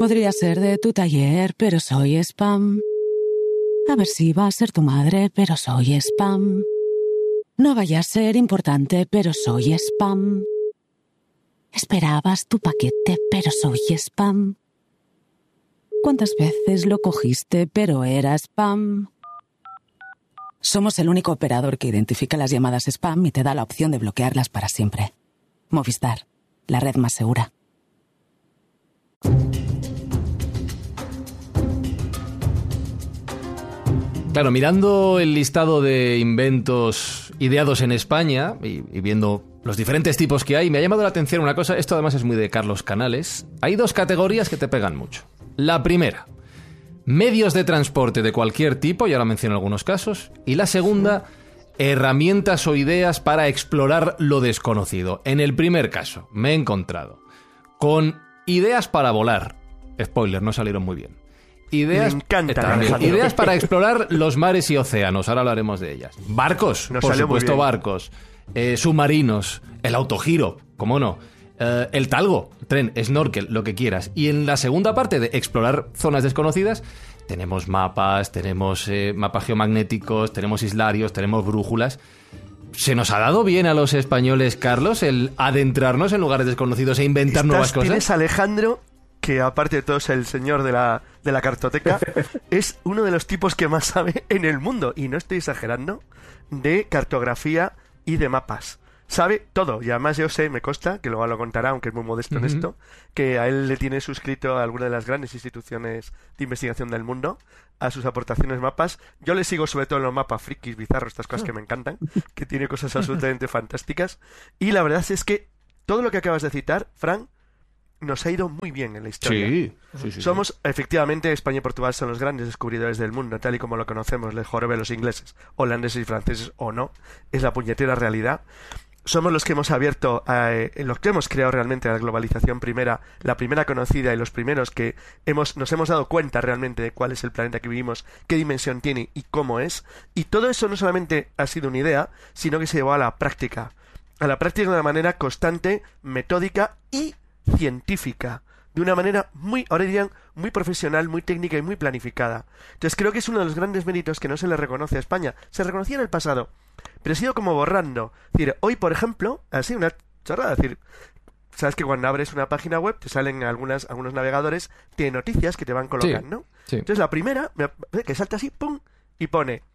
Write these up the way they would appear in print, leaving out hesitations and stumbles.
Podría ser de tu taller, pero soy spam. A ver si va a ser tu madre, pero soy spam. No vaya a ser importante, pero soy spam. Esperabas tu paquete, pero soy spam. ¿Cuántas veces lo cogiste, pero era spam? Somos el único operador que identifica las llamadas spam y te da la opción de bloquearlas para siempre. Movistar, la red más segura. Claro, mirando el listado de inventos ideados en España y viendo los diferentes tipos que hay, me ha llamado la atención una cosa. Esto además es muy de Carlos Canales. Hay dos categorías que te pegan mucho. La primera, medios de transporte de cualquier tipo, y ahora menciono algunos casos. Y la segunda, herramientas o ideas para explorar lo desconocido. En el primer caso, me he encontrado con ideas para volar. Spoiler, no salieron muy bien. Ideas, me encanta, ideas para explorar los mares y océanos. Ahora hablaremos de ellas. Barcos, por supuesto, barcos. Submarinos, el autogiro, cómo no. El talgo, tren, snorkel, lo que quieras. Y en la segunda parte de explorar zonas desconocidas, tenemos mapas, tenemos mapas geomagnéticos, tenemos islarios, tenemos brújulas. ¿Se nos ha dado bien a los españoles, Carlos, el adentrarnos en lugares desconocidos e inventar nuevas cosas? Tienes a Alejandro, que aparte de todo es el señor de la cartoteca, es uno de los tipos que más sabe en el mundo, y no estoy exagerando, de cartografía y de mapas. Sabe todo, y además yo sé, me consta, que luego lo contará, aunque es muy modesto en esto, que a él le tiene suscrito a alguna de las grandes instituciones de investigación del mundo, a sus aportaciones mapas. Yo le sigo sobre todo en los mapas frikis, bizarros, estas cosas que me encantan, que tiene cosas absolutamente fantásticas, y la verdad es que todo lo que acabas de citar, Fran, nos ha ido muy bien en la historia. Sí. Somos, efectivamente, España y Portugal son los grandes descubridores del mundo, tal y como lo conocemos, les jorobe los ingleses, holandeses y franceses, o no, es la puñetera realidad. Somos los que hemos abierto, los que hemos creado realmente la globalización primera, la primera conocida, y los primeros que nos hemos dado cuenta realmente de cuál es el planeta que vivimos, qué dimensión tiene y cómo es. Y todo eso no solamente ha sido una idea, sino que se llevó a la práctica de una manera constante, metódica y científica, de una manera muy, ahora dirían, muy profesional, muy técnica y muy planificada. Entonces creo que es uno de los grandes méritos que no se le reconoce a España. Se reconocía en el pasado, pero ha sido como borrando. Es decir, hoy, por ejemplo, así una chorrada, es decir, sabes que cuando abres una página web te salen algunos navegadores de noticias que te van colocando, sí. Entonces la primera, que salta así, pum, y pone: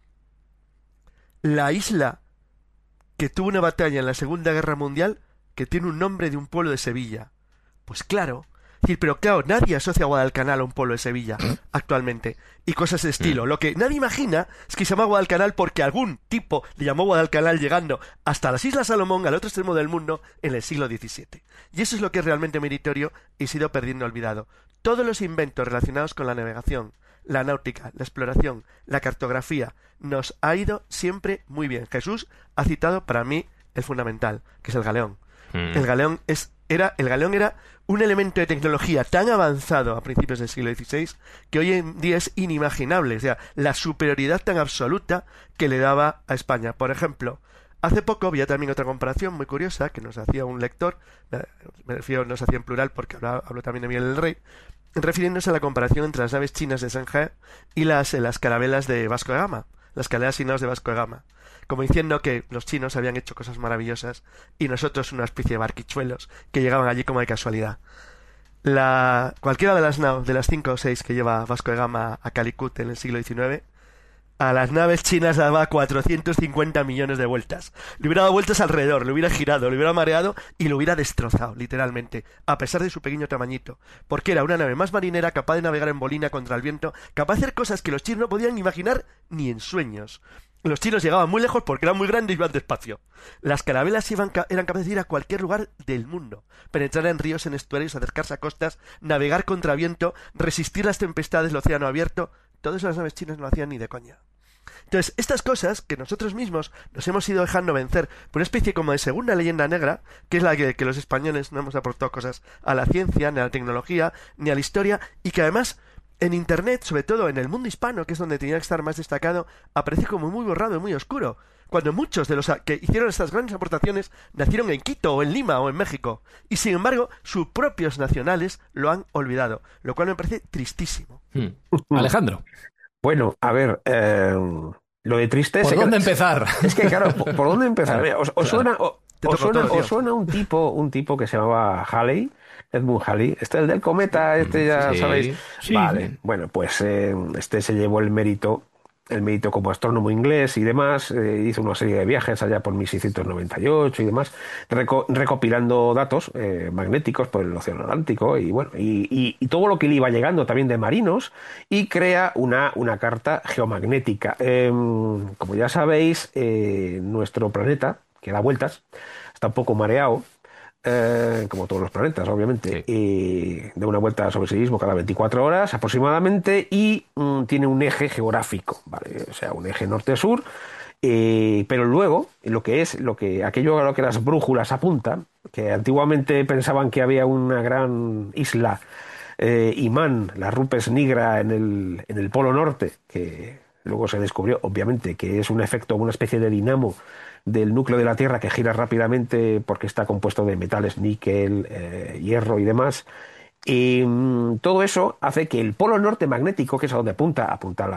la isla que tuvo una batalla en la Segunda Guerra Mundial que tiene un nombre de un pueblo de Sevilla. Pues claro, pero claro, nadie asocia a Guadalcanal a un pueblo de Sevilla actualmente, y cosas de estilo. Lo que nadie imagina es que se llama Guadalcanal porque algún tipo le llamó Guadalcanal llegando hasta las Islas Salomón, al otro extremo del mundo, en el siglo XVII. Y eso es lo que es realmente meritorio y se ha ido perdiendo olvidado. Todos los inventos relacionados con la navegación, la náutica, la exploración, la cartografía, nos ha ido siempre muy bien. Jesús ha citado para mí el fundamental, que es el galeón. El galeón era un elemento de tecnología tan avanzado a principios del siglo XVI que hoy en día es inimaginable. O sea, la superioridad tan absoluta que le daba a España. Por ejemplo, hace poco había también otra comparación muy curiosa que nos hacía un lector, me refiero, nos hacía en plural porque habló también de Miguel el Rey, refiriéndose a la comparación entre las naves chinas de Shanghái y las carabelas de Vasco de Gama, las carabelas y naos de Vasco de Gama, como diciendo que los chinos habían hecho cosas maravillosas y nosotros una especie de barquichuelos que llegaban allí como de casualidad. Cualquiera de las naves, de las 5 o 6 que lleva Vasco de Gama a Calicut en el siglo XIX, a las naves chinas daba 450 millones de vueltas. Le hubiera dado vueltas alrededor, le hubiera girado, le hubiera mareado y lo hubiera destrozado, literalmente, a pesar de su pequeño tamañito. Porque era una nave más marinera, capaz de navegar en bolina contra el viento, capaz de hacer cosas que los chinos no podían imaginar ni en sueños. Los chinos llegaban muy lejos porque eran muy grandes y iban despacio. Las carabelas eran capaces de ir a cualquier lugar del mundo, penetrar en ríos, en estuarios, acercarse a costas, navegar contra viento, resistir las tempestades del océano abierto. Todas esas naves chinas no lo hacían ni de coña. Entonces, estas cosas que nosotros mismos nos hemos ido dejando vencer por una especie como de segunda leyenda negra, que es la que los españoles no hemos aportado cosas a la ciencia, ni a la tecnología, ni a la historia, y que además en Internet, sobre todo en el mundo hispano, que es donde tenía que estar más destacado, aparece como muy borrado y muy oscuro, cuando muchos de los que hicieron estas grandes aportaciones nacieron en Quito o en Lima o en México, y sin embargo sus propios nacionales lo han olvidado, lo cual me parece tristísimo. Alejandro. Bueno, a ver, lo de triste... ¿Por dónde empezar? Es que claro, ¿por dónde empezar? ¿Os suena un tipo que se llamaba Halley? Edmund Halley, el del cometa, ya sabéis. Sí. Vale, bueno, pues este se llevó el mérito como astrónomo inglés y demás, hizo una serie de viajes allá por 1698 y demás, recopilando datos magnéticos por el Océano Atlántico y bueno, y todo lo que le iba llegando también de marinos, y crea una carta geomagnética. Como ya sabéis, nuestro planeta, que da vueltas, está un poco mareado, como todos los planetas, obviamente, y da una vuelta sobre sí mismo cada 24 horas aproximadamente, y tiene un eje geográfico, ¿vale? O sea, un eje norte-sur, pero luego, aquello a lo que las brújulas apuntan, que antiguamente pensaban que había una gran isla imán, la Rupes Nigra, en el Polo Norte, que luego se descubrió, obviamente, que es un efecto, una especie de dinamo del núcleo de la Tierra que gira rápidamente porque está compuesto de metales, níquel, hierro y demás. Y todo eso hace que el polo norte magnético, que es a donde apunta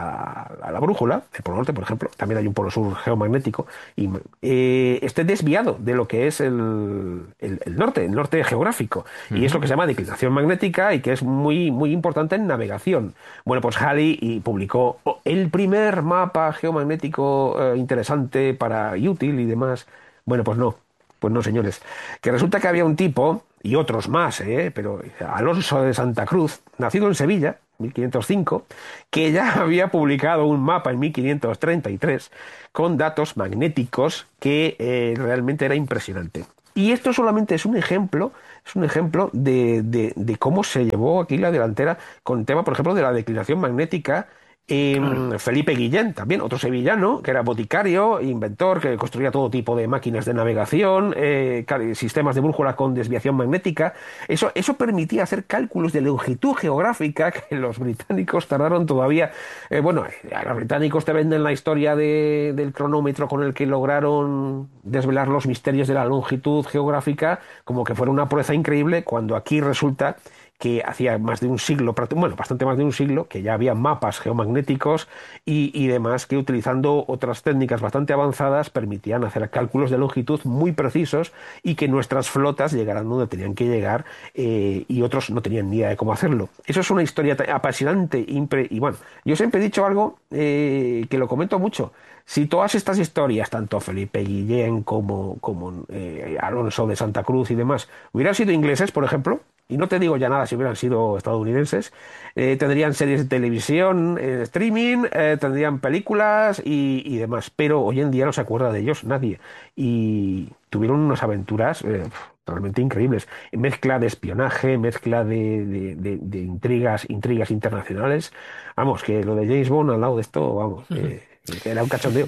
la brújula, el polo norte, por ejemplo, también hay un polo sur geomagnético, y esté desviado de lo que es el norte geográfico. Y es lo que se llama declinación magnética, y que es muy, muy importante en navegación. Bueno, pues Halley publicó el primer mapa geomagnético interesante y útil y demás. Bueno, pues no, señores. Que resulta que había un tipo, y otros más, pero Alonso de Santa Cruz, nacido en Sevilla, 1505, que ya había publicado un mapa en 1533 con datos magnéticos realmente era impresionante. Y esto solamente es un ejemplo de cómo se llevó aquí la delantera con el tema, por ejemplo, de la declinación magnética. Felipe Guillén, también otro sevillano, que era boticario, inventor, que construía todo tipo de máquinas de navegación, sistemas de brújula con desviación magnética. Eso permitía hacer cálculos de longitud geográfica que los británicos tardaron todavía. Los británicos te venden la historia del cronómetro con el que lograron desvelar los misterios de la longitud geográfica como que fuera una proeza increíble, cuando aquí resulta que hacía más de un siglo, bastante más de un siglo, que ya había mapas geomagnéticos y demás, que utilizando otras técnicas bastante avanzadas permitían hacer cálculos de longitud muy precisos, y que nuestras flotas llegaran donde tenían que llegar, y otros no tenían ni idea de cómo hacerlo. Eso es una historia apasionante, y bueno, yo siempre he dicho algo que lo comento mucho. Si todas estas historias, tanto Felipe Guillén como Alonso de Santa Cruz y demás, hubieran sido ingleses, por ejemplo, y no te digo ya nada si hubieran sido estadounidenses, tendrían series de televisión, streaming, tendrían películas y demás, pero hoy en día no se acuerda de ellos nadie, y tuvieron unas aventuras realmente increíbles, mezcla de espionaje, mezcla de intrigas internacionales. Vamos, que lo de James Bond al lado de esto, vamos, era un cachondeo.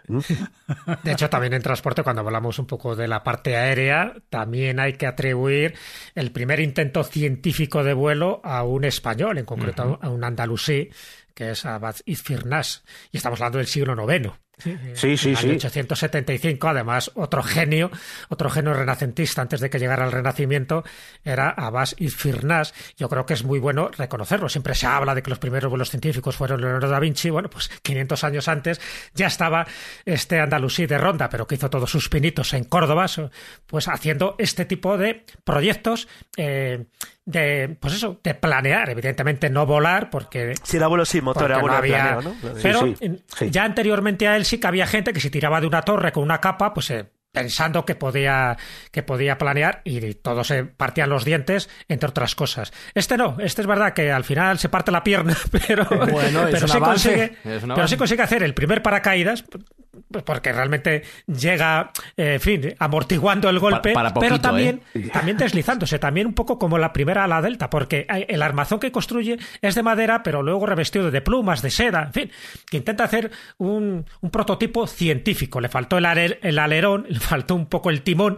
De hecho, también en transporte, cuando hablamos un poco de la parte aérea, también hay que atribuir el primer intento científico de vuelo a un español, en concreto a un andalusí, que es Abad Izfirnás, y estamos hablando del siglo IX. Sí. 1875, además, otro genio renacentista antes de que llegara el Renacimiento era Abbas Izfirnás. Yo creo que es muy bueno reconocerlo. Siempre se habla de que los primeros vuelos científicos fueron Leonardo da Vinci. Bueno, pues 500 años antes ya estaba este andalusí de Ronda, pero que hizo todos sus pinitos en Córdoba, pues haciendo este tipo de proyectos de planear, evidentemente no volar, porque si era vuelo sin motor, era vuelo de planeo, ¿no? Pero ya anteriormente a él sí que había gente que se tiraba de una torre con una capa, pues pensando que podía planear, y todos se partían los dientes, entre otras cosas. Este es verdad que al final se parte la pierna, pero sí consigue hacer el primer paracaídas, porque realmente llega, amortiguando el golpe, para poquito, pero también deslizándose, también un poco como la primera ala Delta, porque el armazón que construye es de madera, pero luego revestido de plumas, de seda, en fin, que intenta hacer un prototipo científico. Le faltó el alerón, le faltó un poco el timón,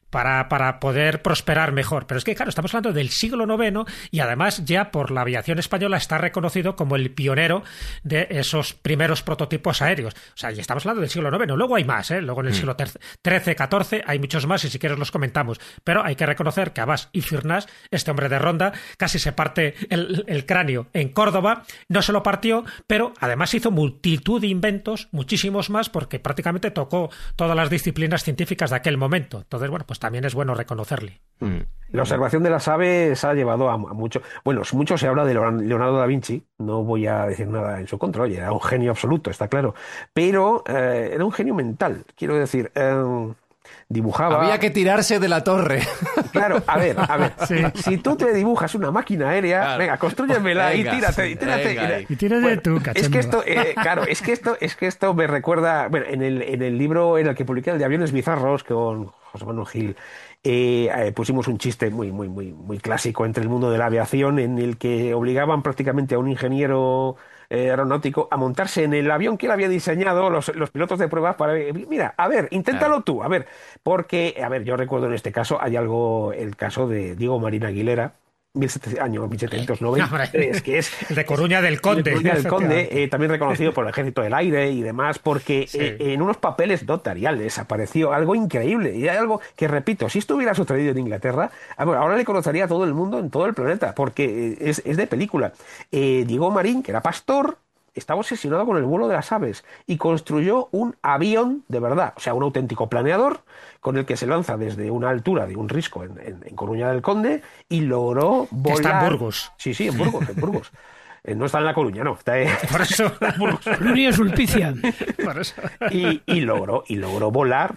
para poder prosperar mejor. Pero es que, claro, estamos hablando del siglo IX y además ya por la aviación española está reconocido como el pionero de esos primeros prototipos aéreos. O sea, y estamos hablando del siglo IX. Luego hay más, ¿eh? Luego en el siglo XIII, XIV hay muchos más y si quieres los comentamos. Pero hay que reconocer que Abbas y Firnas, este hombre de Ronda, casi se parte el cráneo en Córdoba. No se lo partió, pero además hizo multitud de inventos, muchísimos más, porque prácticamente tocó todas las disciplinas científicas de aquel momento. Entonces, bueno, pues también es bueno reconocerle. La observación de las aves ha llevado a mucho. Bueno, mucho se habla de Leonardo da Vinci, no voy a decir nada en su contra, oye, era un genio absoluto, está claro, pero era un genio mental, quiero decir, dibujaba. Había que tirarse de la torre. Claro, a ver, Sí. si tú te dibujas una máquina aérea, Claro. venga, constrúyemela y tírate. venga. Y tírate Bueno, tú, es cachondo. que esto, claro, es que esto me recuerda, bueno, en el libro en el que publiqué el de Aviones Bizarros con José Manuel Gil, pusimos un chiste muy clásico entre el mundo de la aviación en el que obligaban prácticamente a un ingeniero aeronáutico a montarse en el avión que él había diseñado, los pilotos de pruebas para mira, a ver, inténtalo tú, a ver, porque, a ver, yo recuerdo en este caso, hay algo, el caso de Diego Marín Aguilera, año 1793, que es El de Coruña del Conde. el de Coruña del Conde, también reconocido por el Ejército del Aire y demás, porque Sí. en unos papeles notariales apareció algo increíble y hay algo que, repito, si esto hubiera sucedido en Inglaterra, ahora le conocería a todo el mundo en todo el planeta, porque es de película. Diego Marín, que era pastor, estaba obsesionado con el vuelo de las aves y construyó un avión de verdad, o sea, un auténtico planeador con el que se lanza desde una altura de un risco en Coruña del Conde y logró volar. Que está en Burgos. Sí, en Burgos. No está en La Coruña, no, está en Por eso. Coruña Sulpicia. Por eso. y logró volar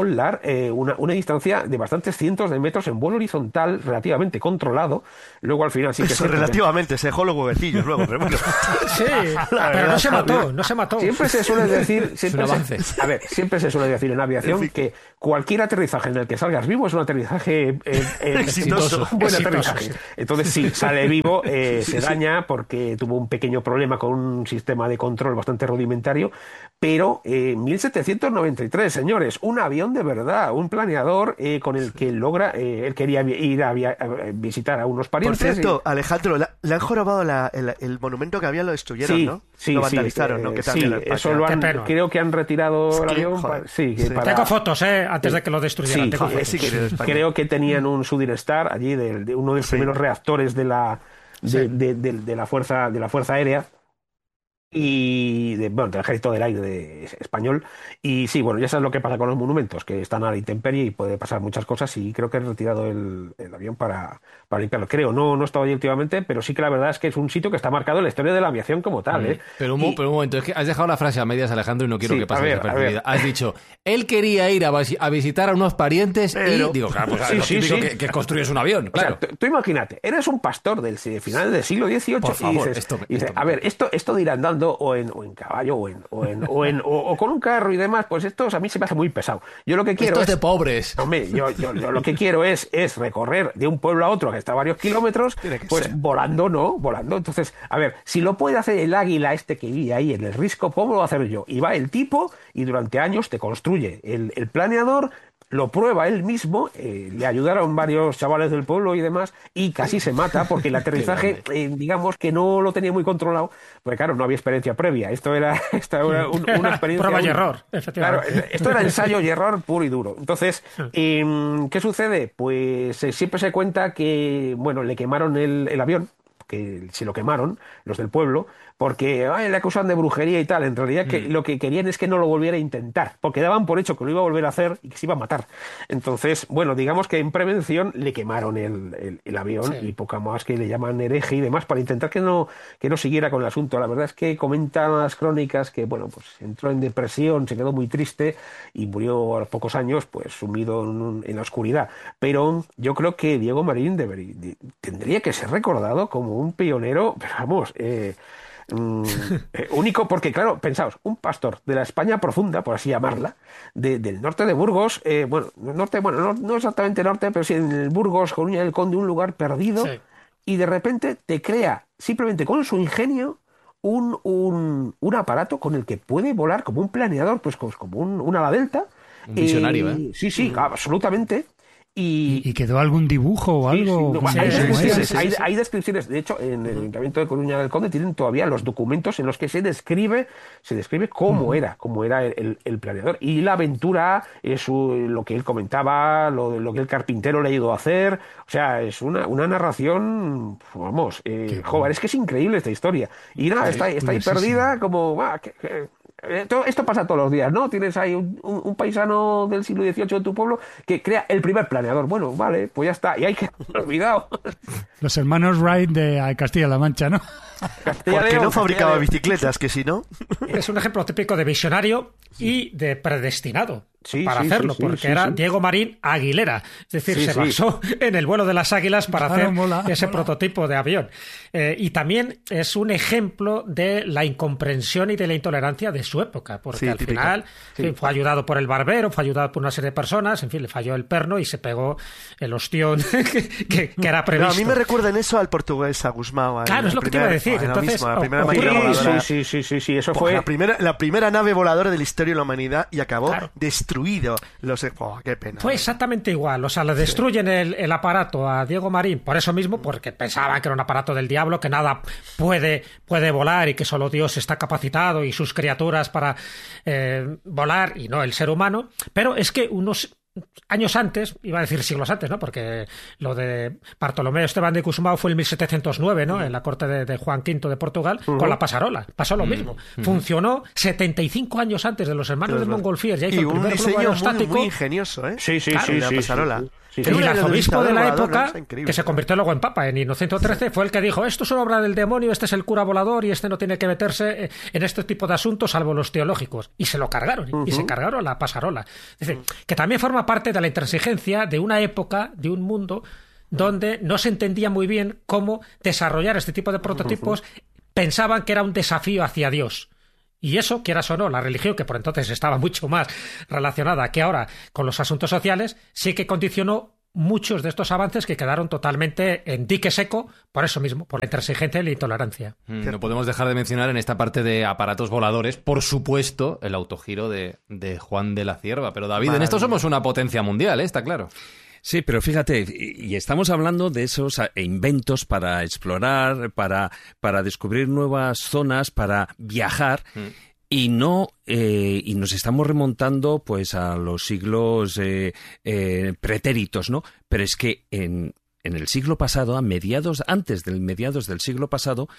una distancia de bastantes cientos de metros en vuelo horizontal relativamente controlado. Luego al final sí que Eso relativamente, se dejó los huevecillos luego, pero bueno. Sí, pero no se mató. Siempre se suele decir, un avance. siempre se suele decir en aviación que cualquier aterrizaje en el que salgas vivo es un aterrizaje Exitoso. un buen Exitoso, aterrizaje. sí. Entonces, si sale vivo, se daña porque tuvo un pequeño problema con un sistema de control bastante rudimentario, pero 1793, señores, un avión de verdad, un planeador con el que logra, él quería ir a visitar a unos Por parientes. cierto, Alejandro, le han jorobado el monumento que había, lo destruyeron, ¿no? Lo vandalizaron, ¿no? Que también lo eso lo han, Qué pena. creo que han retirado Es el que, avión. joder, Sí, sí. para, Tengo fotos, antes de que lo destruyeran. Sí, Tengo fotos. sí que en España. creo que tenían un Shooting Star allí de uno de los primeros reactores de la fuerza aérea y del Ejército del Aire español. Y sí, bueno, ya sabes lo que pasa con los monumentos, que están a la intemperie y puede pasar muchas cosas, y creo que han retirado el avión para limpiarlo. Creo, no he estado allí últimamente, pero sí que la verdad es que es un sitio que está marcado en la historia de la aviación como tal, ¿eh? Pero un momento, es que has dejado la frase a medias, Alejandro, y no quiero Sí, que pase a ver, desapercibida. Has dicho, él quería ir a visitar a unos parientes Pero- y... Digo, claro, pues Sí, lo sí, típico sí. que construyes un avión, O sea, claro. tú imagínate, eres un pastor del final del siglo XVIII Por favor, y dices, esto a ver, esto de ir andando o en caballo o con un carro y demás, pues esto a mí se me hace muy pesado. Yo lo que quiero Esto es de pobres. Hombre, yo lo que quiero es recorrer de un pueblo a otro que está a varios kilómetros, Tiene que pues ser. volando, ¿no? Volando. Entonces, a ver, si lo puede hacer el águila este que vive ahí en el Risco, ¿cómo lo voy a hacer yo? Y va el tipo y durante años te construye el planeador, lo prueba él mismo, le ayudaron varios chavales del pueblo y demás, y casi se mata porque el aterrizaje, digamos que no lo tenía muy controlado, porque claro, no había experiencia previa. Esto era una experiencia... Prueba y única. error, Claro, efectivamente. esto era ensayo y error puro y duro. Entonces, ¿qué sucede? Pues siempre se cuenta que, bueno, le quemaron el avión, que se lo quemaron los del pueblo, porque le acusan de brujería y tal. En realidad lo que querían es que no lo volviera a intentar, porque daban por hecho que lo iba a volver a hacer y que se iba a matar. Entonces, bueno, digamos que en prevención le quemaron el avión, Sí. y poco más, que le llaman hereje y demás, para intentar que no siguiera con el asunto. La verdad es que comentan las crónicas que, bueno, pues entró en depresión, se quedó muy triste y murió a los pocos años, pues sumido en la oscuridad. Pero yo creo que Diego Marín tendría que ser recordado como un pionero, pero vamos, único, porque claro, pensaos, un pastor de la España profunda, por así llamarla, del norte de Burgos, no exactamente norte, pero sí en el Burgos, Coruña del Conde, un lugar perdido, Sí. y de repente te crea, simplemente con su ingenio, un aparato con el que puede volar como un planeador, pues como un ala delta. Un visionario, ¿eh? Sí, absolutamente. ¿Y quedó algún dibujo o algo? No, como hay, era? descripciones, hay descripciones, de hecho, en el Ayuntamiento de Coruña del Conde tienen todavía los documentos en los que se describe cómo era el planeador. Y la aventura es lo que él comentaba, lo que el carpintero le ayudó a hacer. O sea, es una narración, vamos, joder, es que es increíble esta historia. Y nada, está ahí perdida como... Esto pasa todos los días, ¿no? Tienes ahí un paisano del siglo XVIII de tu pueblo que crea el primer planeador. Bueno, vale, pues ya está. Y hay que olvidado. Los hermanos Wright de Castilla-La Mancha, ¿no? Porque no fabricaba bicicletas, que si no... Es un ejemplo típico de visionario y de predestinado para sí, hacerlo, sí, porque era Diego Marín Aguilera. Es decir, se basó en el vuelo de las águilas para hacer ese prototipo de avión. Y también es un ejemplo de la incomprensión y de la intolerancia de su época, porque al final fue ayudado por el barbero, fue ayudado por una serie de personas, en fin, le falló el perno y se pegó el ostión que era previsto. No, a mí me recuerda en eso al portugués, a Gusmão. Claro, es lo que te iba a decir. Entonces, la primera máquina voladora. Sí, eso fue... La primera nave voladora de la historia de la humanidad y acabó destruido. Qué pena. Fue exactamente igual. O sea, le destruyen el aparato a Diego Marín por eso mismo, porque pensaban que era un aparato del diablo, que nada puede volar y que solo Dios está capacitado y sus criaturas para volar y no el ser humano. Pero es que unos años antes, iba a decir siglos antes, ¿no? Porque lo de Bartolomé Esteban de Gusmão fue en 1709, ¿no? En la corte de Juan V de Portugal, con la pasarola. Pasó lo mismo. Funcionó 75 años antes de los hermanos de Montgolfier. Ya hizo y el un primer globo diseño aerostático. muy ingenioso, ¿eh? Sí, la pasarola. Y el arzobispo de la época, ¿no? que se convirtió luego en papa, en Inocencio XIII, fue el que dijo: esto es una obra del demonio, este es el cura volador y este no tiene que meterse en este tipo de asuntos salvo los teológicos. Y se lo cargaron, y se cargaron la pasarola. Es decir, que también forma parte de la intransigencia de una época, de un mundo donde no se entendía muy bien cómo desarrollar este tipo de prototipos. Pensaban que era un desafío hacia Dios. Y eso, quieras o no, la religión, que por entonces estaba mucho más relacionada que ahora con los asuntos sociales, sí que condicionó muchos de estos avances que quedaron totalmente en dique seco por eso mismo, por la intransigencia y la intolerancia. No podemos dejar de mencionar en esta parte de aparatos voladores, por supuesto, el autogiro de Juan de la Cierva. Pero David, en esto somos una potencia mundial, está claro. Sí, pero fíjate, y estamos hablando de esos inventos para explorar, para descubrir nuevas zonas, para viajar, y nos estamos remontando pues a los siglos pretéritos, ¿no? Pero es que en el siglo pasado, antes del mediados del siglo pasado,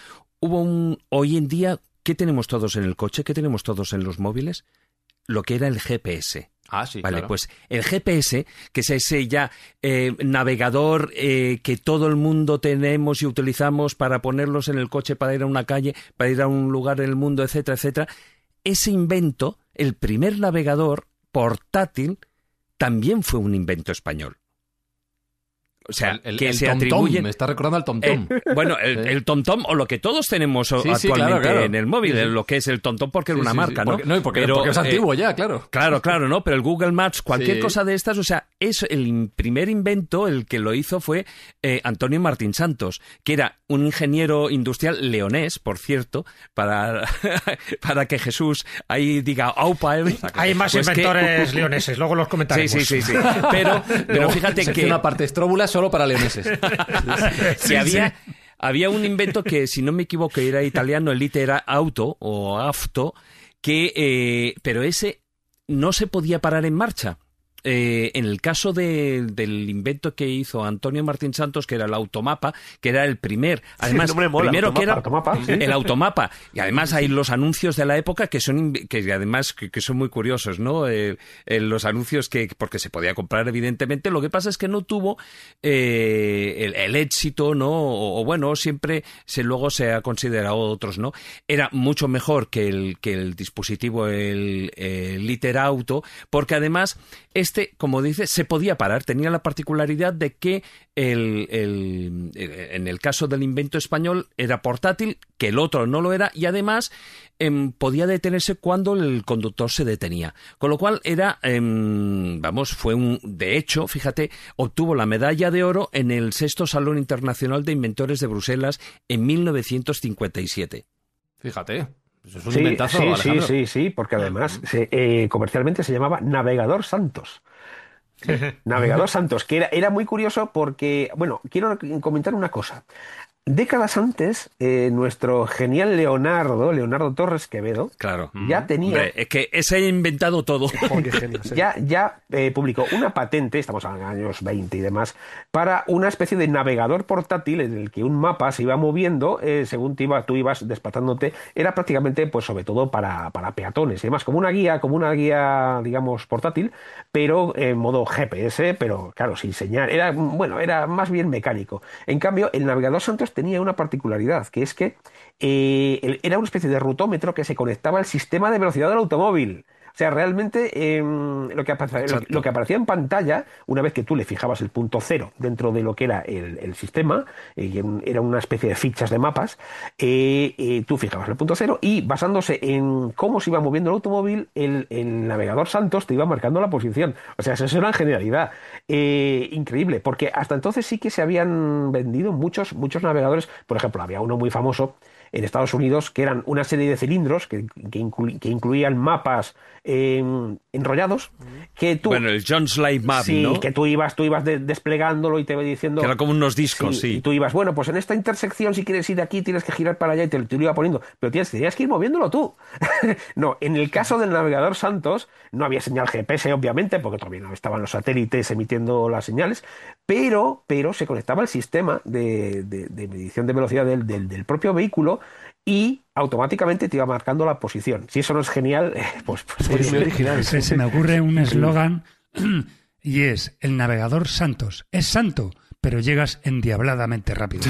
hoy en día, ¿qué tenemos todos en el coche? ¿Qué tenemos todos en los móviles? Lo que era el GPS. Ah, sí, vale, claro. Pues el GPS, que es ese ya navegador que todo el mundo tenemos y utilizamos para ponerlos en el coche, para ir a una calle, para ir a un lugar en el mundo, etcétera, etcétera. Ese invento, el primer navegador portátil, también fue un invento español. O sea, que se atribuye... Me está recordando al TomTom. Bueno, el TomTom, o lo que todos tenemos actualmente claro. en el móvil, lo que es el TomTom, porque era una marca, ¿no? Porque es antiguo ya, claro. Claro, ¿no? Pero el Google Maps, cualquier cosa de estas, o sea, es el primer invento, el que lo hizo fue Antonio Martín Santos, que era un ingeniero industrial leonés, por cierto, para que Jesús ahí diga aupa. Hay más inventores leoneses, luego los comentaremos. Sí. Pero fíjate que... una parte estróbula solo para leoneses. Había un invento que, si no me equivoco, era italiano, el ite era auto o afto, pero ese no se podía parar en marcha. En el caso del invento que hizo Antonio Martín Santos, que era el automapa, que era el primer, además, primero que era el automapa, y además hay los anuncios de la época que son muy curiosos, ¿no? Los anuncios porque se podía comprar, evidentemente. Lo que pasa es que no tuvo el éxito, ¿no? O bueno, siempre luego se ha considerado otros, ¿no? Era mucho mejor que el dispositivo, el Liter Auto, porque además como dice, se podía parar. Tenía la particularidad de que en el caso del invento español era portátil, que el otro no lo era, y además podía detenerse cuando el conductor se detenía. Con lo cual era, de hecho, fíjate, obtuvo la medalla de oro en el 6º Salón Internacional de Inventores de Bruselas en 1957. Fíjate. Eso es un inventazo, sí, porque además comercialmente se llamaba Navegador Santos. Navegador Santos, que era muy curioso porque, bueno, quiero comentar una cosa. Décadas antes, nuestro genial Leonardo Torres Quevedo, Claro. ya tenía... Hombre, es que ese ha inventado todo. Oh, qué genio, sí. Ya publicó una patente, estamos en los años 20 y demás, para una especie de navegador portátil en el que un mapa se iba moviendo según tú ibas desplazándote. Era prácticamente, pues sobre todo para peatones y demás, como una guía, digamos, portátil, pero en modo GPS, pero claro, sin señal. Era más bien mecánico. En cambio, el navegador Santos tenía una particularidad, que es que era una especie de rutómetro que se conectaba al sistema de velocidad del automóvil. O sea, realmente lo que aparecía en pantalla, una vez que tú le fijabas el punto cero dentro de lo que era el sistema, era una especie de fichas de mapas, tú fijabas el punto cero y basándose en cómo se iba moviendo el automóvil, el navegador Santos te iba marcando la posición. O sea, eso es una genialidad increíble, porque hasta entonces sí que se habían vendido muchos navegadores. Por ejemplo, había uno muy famoso en Estados Unidos, que eran una serie de cilindros que incluían mapas enrollados, que tú... Bueno, el John's Light Map, sí, ¿no? que tú ibas desplegándolo y te iba diciendo... Que eran como unos discos, sí. Y tú ibas, bueno, pues en esta intersección, si quieres ir aquí, tienes que girar para allá y te lo iba poniendo. Pero tenías que ir moviéndolo tú. No, en el caso del navegador Santos, no había señal GPS, obviamente, porque todavía no estaban los satélites emitiendo las señales, pero se conectaba al sistema de medición de velocidad del propio vehículo y automáticamente te iba marcando la posición. Si eso no es genial, pues Es muy original. Se me ocurre un eslogan y es: el navegador Santos es santo, pero llegas endiabladamente rápido.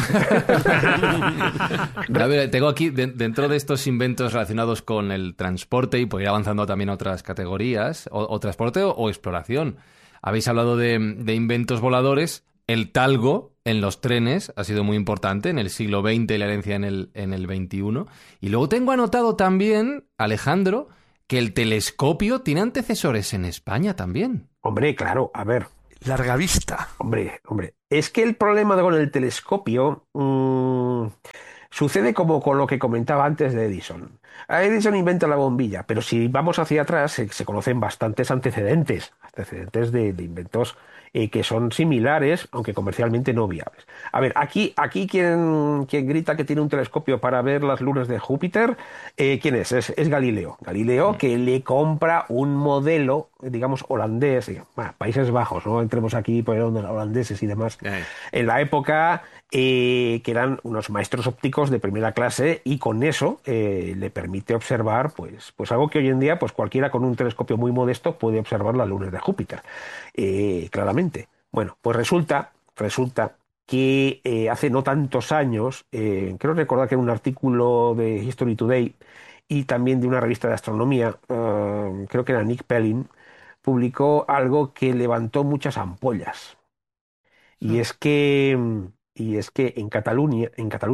A ver, tengo aquí, dentro de estos inventos relacionados con el transporte, y por ir avanzando también a otras categorías, o transporte o exploración. Habéis hablado de inventos voladores. El talgo en los trenes ha sido muy importante en el siglo XX y la herencia en el XXI. Y luego tengo anotado también, Alejandro, que el telescopio tiene antecesores en España también. Hombre, claro, a ver. Larga vista. Hombre, es que el problema con el telescopio sucede como con lo que comentaba antes de Edison. Edison inventa la bombilla, pero si vamos hacia atrás se conocen bastantes antecedentes de inventos que son similares, aunque comercialmente no viables. A ver, aquí quien grita que tiene un telescopio para ver las lunas de Júpiter, ¿quién es? Es Galileo. Galileo, que le compra un modelo, digamos, holandés, Países Bajos, no entremos aquí por holandeses y demás, en la época, que eran unos maestros ópticos de primera clase, y con eso le permite observar pues algo que hoy en día pues cualquiera con un telescopio muy modesto puede observar las lunas de Júpiter, claramente. Bueno, pues resulta que hace no tantos años, creo recordar que en un artículo de History Today y también de una revista de astronomía, creo que era Nick Pellin, publicó algo que levantó muchas ampollas. Y es que en Cataluña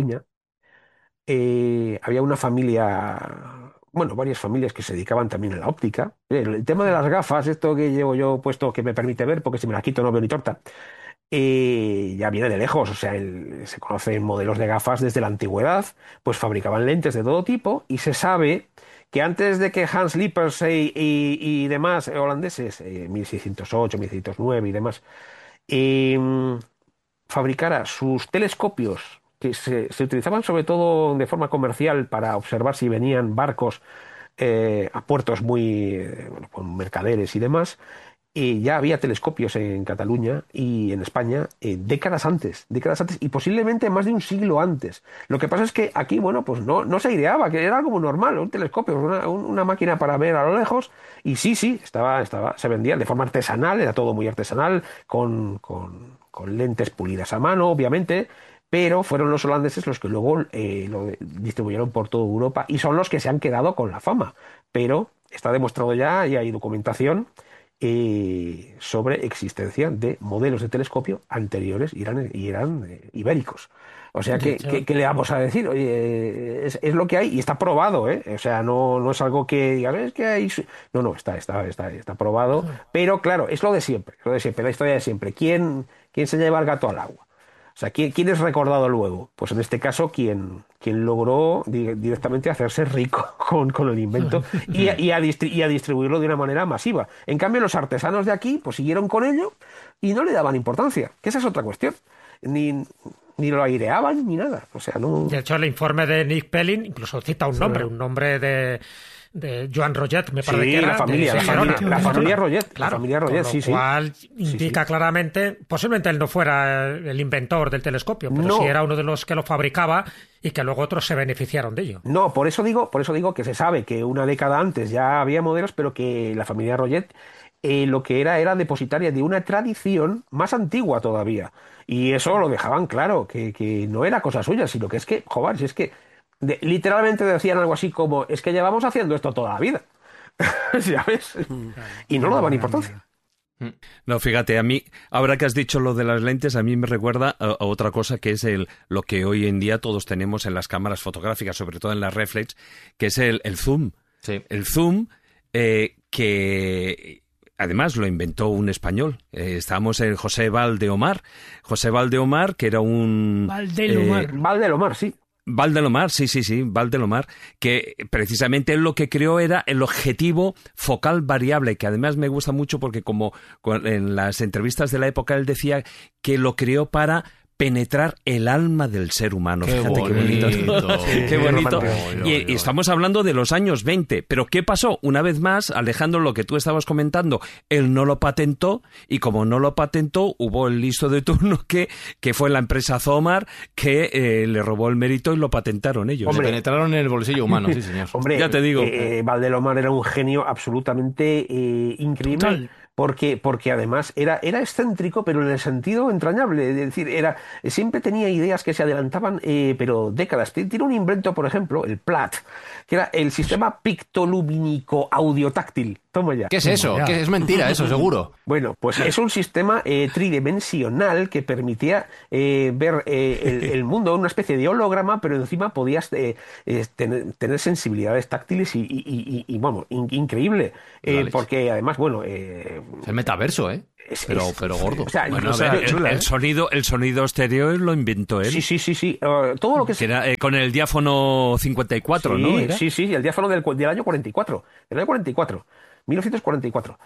había una familia, bueno, varias familias que se dedicaban también a la óptica. El tema de las gafas, esto que llevo yo puesto que me permite ver, porque si me la quito no veo ni torta, ya viene de lejos. O sea, se conocen modelos de gafas desde la antigüedad, pues fabricaban lentes de todo tipo, y se sabe que antes de que Hans Lippers y demás holandeses, 1608, 1609 y demás, fabricara sus telescopios, que se utilizaban sobre todo de forma comercial para observar si venían barcos a puertos muy con mercaderes y demás. Y ya había telescopios en Cataluña y en España décadas antes y posiblemente más de un siglo antes. Lo que pasa es que aquí, bueno, pues no se aireaba, que era algo normal, un telescopio, una máquina para ver a lo lejos, y sí, se vendía de forma artesanal, era todo muy artesanal, con lentes pulidas a mano, obviamente, pero fueron los holandeses los que luego lo distribuyeron por toda Europa y son los que se han quedado con la fama. Pero está demostrado ya y hay documentación sobre existencia de modelos de telescopio anteriores y eran ibéricos. O sea, ¿qué le vamos a decir? Oye, es lo que hay y está probado, ¿eh? O sea, no es algo que digan, es que hay... No, está probado. Pero claro, es lo de siempre, la historia de siempre. ¿Quién se lleva el gato al agua? O sea, ¿quién es recordado luego? Pues en este caso, quien logró directamente hacerse rico con el invento y a distribuirlo de una manera masiva. En cambio, los artesanos de aquí pues siguieron con ello y no le daban importancia, que esa es otra cuestión. Ni lo aireaban ni nada. O sea, no... De hecho, el informe de Nick Pellin incluso cita un nombre de Joan Roget, me parece que era. La familia Roget. Claro, la familia Roget, lo cual indica claramente, posiblemente él no fuera el inventor del telescopio, pero sí era uno de los que lo fabricaba y que luego otros se beneficiaron de ello. No, por eso digo que se sabe que una década antes ya había modelos, pero que la familia Roget lo que era depositaria de una tradición más antigua todavía. Y eso lo dejaban claro, que no era cosa suya, sino que es que, joder, si es que literalmente decían algo así como, es que llevamos haciendo esto toda la vida. ¿Sabes? Y no lo daban importancia. No, fíjate, a mí, ahora que has dicho lo de las lentes, a mí me recuerda a otra cosa que es lo que hoy en día todos tenemos en las cámaras fotográficas, sobre todo en las reflex, que es el zoom. Sí. El zoom que... Además, lo inventó un español. Estábamos en José Valdeomar. José Valdeomar, que era un... Valdelomar, sí. Valdelomar, sí, Valdelomar, que precisamente él lo que creó era el objetivo focal variable, que además me gusta mucho porque como en las entrevistas de la época él decía que lo creó para penetrar el alma del ser humano. Fíjate qué bonito. Qué bonito. Y estamos hablando de los años 20. Pero ¿qué pasó? Una vez más, Alejandro, lo que tú estabas comentando, él no lo patentó y como no lo patentó, hubo el listo de turno que fue la empresa Zomar que le robó el mérito y lo patentaron ellos. Hombre, penetraron en el bolsillo humano, sí, señor. Hombre, ya te digo. Valdelomar era un genio absolutamente increíble. Total. Porque además era excéntrico, pero en el sentido entrañable. Es decir, siempre tenía ideas que se adelantaban, pero décadas. Tiene un invento, por ejemplo, el PLAT, que era el sistema pictolumínico audiotáctil. Toma ya. ¿Qué es eso? ¿Qué es mentira eso, seguro? Bueno, pues es un sistema tridimensional que permitía ver el mundo en una especie de holograma, pero encima podías tener sensibilidades táctiles y bueno, increíble. Vale. Porque además, bueno... el metaverso, ¿eh? Pero gordo. O sea, bueno, el sonido estéreo lo inventó él. Sí. Todo lo que era con el diáfono 54, ¿no? ¿Era? Sí, el diáfono del año 44. Del año 44. 1944.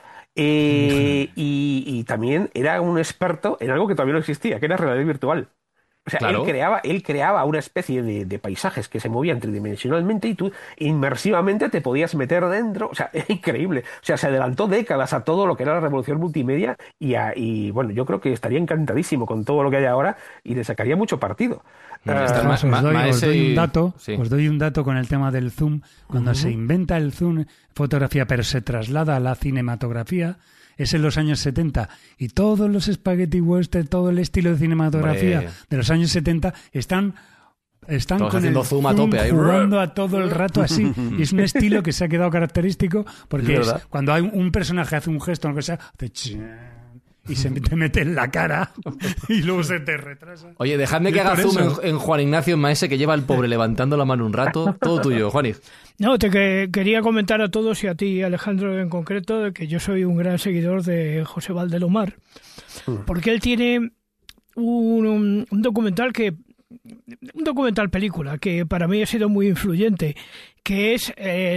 Y también era un experto en algo que todavía no existía, que era realidad virtual. O sea, claro. él creaba una especie de paisajes que se movían tridimensionalmente y tú inmersivamente te podías meter dentro. O sea, es increíble. O sea, se adelantó décadas a todo lo que era la revolución multimedia y bueno, yo creo que estaría encantadísimo con todo lo que hay ahora y le sacaría mucho partido. Os doy un dato con el tema del zoom. Cuando se inventa el zoom, fotografía, pero se traslada a la cinematografía, es en los años 70. Y todos los spaghetti western, todo el estilo de cinematografía de los años 70 están con el zoom a tope ahí, jugando a todo el rato así. Y es un estilo que se ha quedado característico porque es cuando hay un personaje hace un gesto o lo que sea, hace y se te mete en la cara y luego se te retrasa. Oye, dejadme que haga zoom en Juan Ignacio Maese, que lleva al pobre levantando la mano un rato. Todo tuyo, Juaní. No, quería comentar a todos y a ti, Alejandro, en concreto, de que yo soy un gran seguidor de José Valdelomar, porque él tiene un documental película que para mí ha sido muy influyente, que es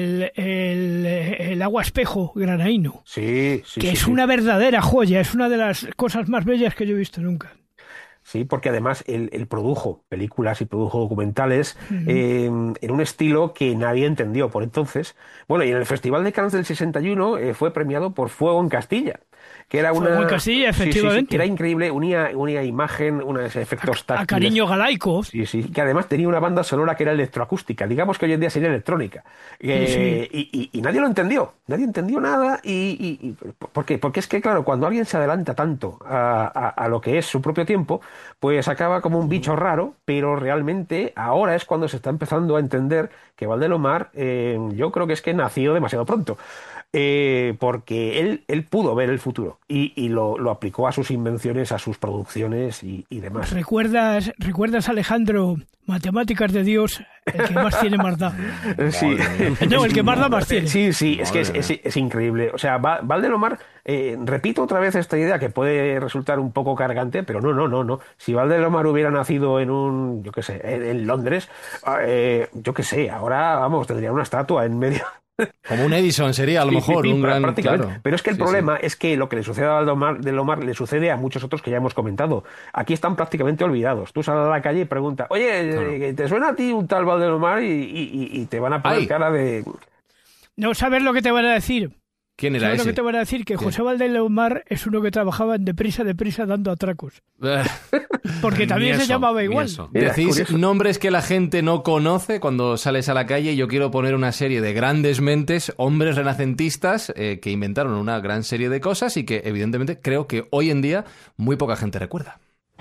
el agua espejo granaíno. Sí. Es una verdadera joya, es una de las cosas más bellas que yo he visto nunca. Sí, porque además él produjo películas y produjo documentales en un estilo que nadie entendió por entonces. Bueno, y en el Festival de Cannes del 61 fue premiado por Fuego en Castilla, que era Fuego en Castilla, efectivamente. Que era increíble, unía imagen, unos efectos táctiles. A Cariño Galaico. Sí, que además tenía una banda sonora que era electroacústica, digamos que hoy en día sería electrónica. Y nadie lo entendió, nadie entendió nada. ¿Por qué? Porque es que, claro, cuando alguien se adelanta tanto a lo que es su propio tiempo, pues acaba como un bicho raro, pero realmente ahora es cuando se está empezando a entender que Valdelomar, yo creo que es que nació demasiado pronto. Porque él pudo ver el futuro y lo aplicó a sus invenciones, a sus producciones y demás. ¿Recuerdas, Alejandro, matemáticas de Dios, el que más tiene más da. Sí. No, el que más da más tiene. Sí, es que es increíble. O sea, Valdelomar, repito otra vez esta idea que puede resultar un poco cargante, pero no. Si Valdelomar hubiera nacido en yo qué sé, en Londres, yo qué sé, ahora, vamos, tendría una estatua en medio. Como un Edison sería, a lo mejor, un gran... Prácticamente. Claro. Pero es que el problema es que lo que le sucede a Valdelomar le sucede a muchos otros que ya hemos comentado. Aquí están prácticamente olvidados. Tú sales a la calle y preguntas, oye, ¿te suena a ti un tal Valdelomar? Y te van a poner cara de... No sabes lo que te van a decir. ¿Quién era ese? Lo que te van a decir, que José Valdelomar es uno que trabajaba en deprisa dando atracos. Porque también se llamaba igual. Decís nombres que la gente no conoce cuando sales a la calle. Yo quiero poner una serie de grandes mentes, hombres renacentistas, que inventaron una gran serie de cosas y que evidentemente creo que hoy en día muy poca gente recuerda.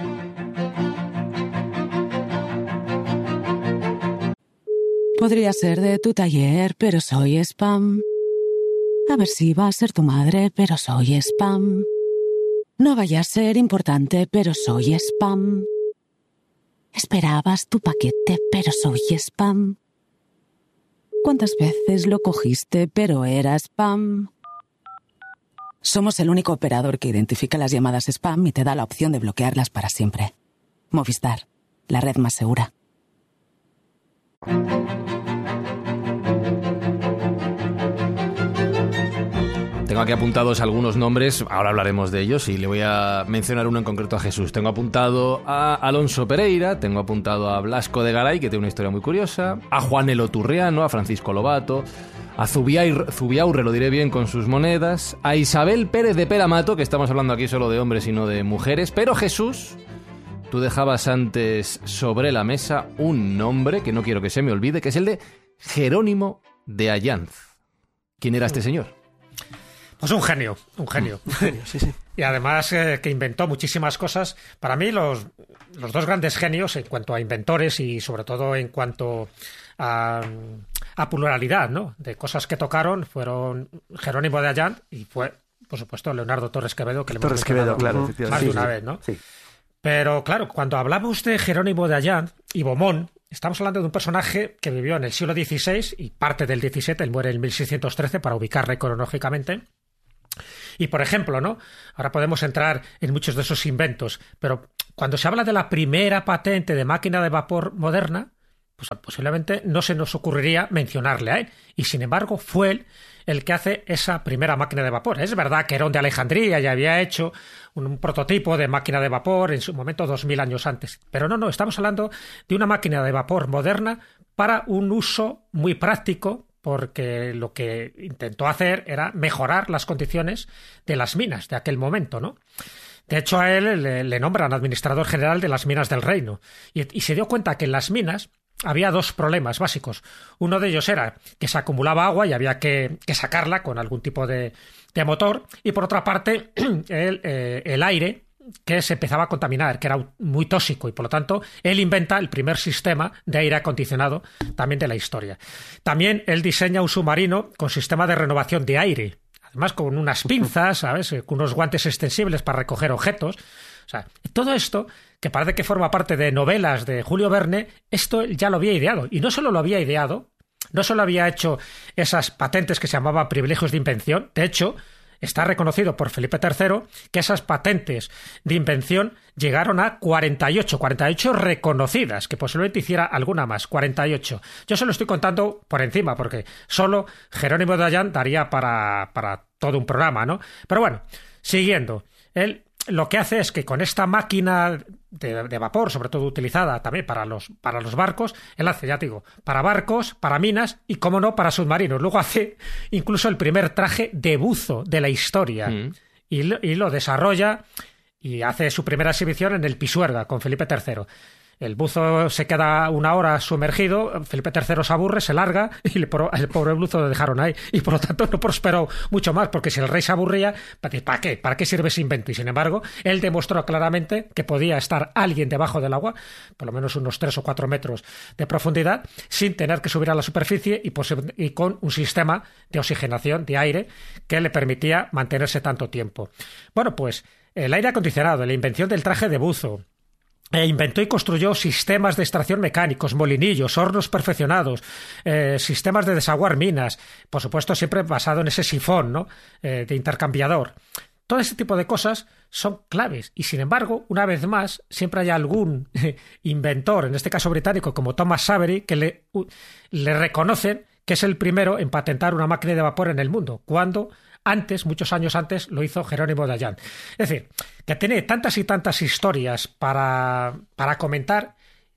Podría ser de tu taller, pero soy spam. A ver si va a ser tu madre, pero soy spam. No vaya a ser importante, pero soy spam. Esperabas tu paquete, pero soy spam. ¿Cuántas veces lo cogiste, pero era spam? Somos el único operador que identifica las llamadas spam y te da la opción de bloquearlas para siempre. Movistar, la red más segura. Tengo aquí apuntados algunos nombres, ahora hablaremos de ellos y le voy a mencionar uno en concreto a Jesús. Tengo apuntado a Alonso Pereira, tengo apuntado a Blasco de Garay, que tiene una historia muy curiosa, a Juanelo Turriano, a Francisco Lobato, a Zubiaurre, lo diré bien con sus monedas, a Isabel Pérez de Peramato, que estamos hablando aquí solo de hombres y no de mujeres, pero Jesús, tú dejabas antes sobre la mesa un nombre que no quiero que se me olvide, que es el de Jerónimo de Allanz. ¿Quién era este señor? Pues un genio. Sí. Y además que inventó muchísimas cosas. Para mí los dos grandes genios en cuanto a inventores y sobre todo en cuanto a pluralidad, ¿no?, de cosas que tocaron fueron Jerónimo de Allanz y fue, por supuesto, Leonardo Torres Quevedo, que le hemos mencionado más de una vez, ¿no? Sí. Pero claro, cuando hablamos de Jerónimo de Allanz y Beaumont, estamos hablando de un personaje que vivió en el siglo XVI y parte del XVII, él muere en 1613 para ubicarle cronológicamente. Y, por ejemplo, ¿no?, ahora podemos entrar en muchos de esos inventos, pero cuando se habla de la primera patente de máquina de vapor moderna, pues posiblemente no se nos ocurriría mencionarle a él. Y, sin embargo, fue él el que hace esa primera máquina de vapor. Es verdad que Herón de Alejandría ya había hecho un prototipo de máquina de vapor en su momento 2000 años antes. Pero no, estamos hablando de una máquina de vapor moderna para un uso muy práctico, porque lo que intentó hacer era mejorar las condiciones de las minas de aquel momento, ¿no? De hecho, a él le nombran administrador general de las minas del reino y se dio cuenta que en las minas había dos problemas básicos. Uno de ellos era que se acumulaba agua y había que sacarla con algún tipo de motor, y por otra parte el aire, que se empezaba a contaminar, que era muy tóxico, y por lo tanto él inventa el primer sistema de aire acondicionado también de la historia. También él diseña un submarino con sistema de renovación de aire, además con unas pinzas, ¿sabes?, con unos guantes extensibles para recoger objetos. O sea, todo esto, que parece que forma parte de novelas de Julio Verne, esto ya lo había ideado. Y no solo lo había ideado, no solo había hecho esas patentes que se llamaban privilegios de invención, de hecho, está reconocido por Felipe III que esas patentes de invención llegaron a 48 reconocidas, que posiblemente hiciera alguna más, 48. Yo se lo estoy contando por encima, porque solo Jerónimo de Allanz daría para todo un programa, ¿no? Pero bueno, siguiendo, él lo que hace es que con esta máquina de vapor, sobre todo utilizada también para los barcos, él hace, ya te digo, para barcos, para minas y, cómo no, para submarinos. Luego hace incluso el primer traje de buzo de la historia y lo desarrolla y hace su primera exhibición en el Pisuerga con Felipe III. El buzo se queda una hora sumergido, Felipe III se aburre, se larga y el pobre buzo lo dejaron ahí. Y por lo tanto no prosperó mucho más, porque si el rey se aburría, ¿para qué? ¿Para qué sirve ese invento? Y sin embargo, él demostró claramente que podía estar alguien debajo del agua, por lo menos unos 3 o 4 metros de profundidad, sin tener que subir a la superficie y con un sistema de oxigenación, de aire, que le permitía mantenerse tanto tiempo. Bueno, pues el aire acondicionado, la invención del traje de buzo, inventó y construyó sistemas de extracción mecánicos, molinillos, hornos perfeccionados, sistemas de desaguar minas, por supuesto siempre basado en ese sifón, ¿no? De intercambiador. Todo ese tipo de cosas son claves y, sin embargo, una vez más, siempre hay algún inventor, en este caso británico, como Thomas Savery, que le reconocen que es el primero en patentar una máquina de vapor en el mundo, cuando antes, muchos años antes, lo hizo Jerónimo de Allan. Es decir, que tiene tantas y tantas historias para comentar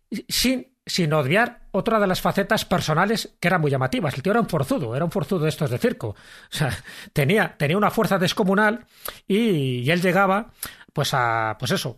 sin obviar otra de las facetas personales que eran muy llamativas. El tío era un forzudo de estos de circo. O sea, tenía una fuerza descomunal y él llegaba a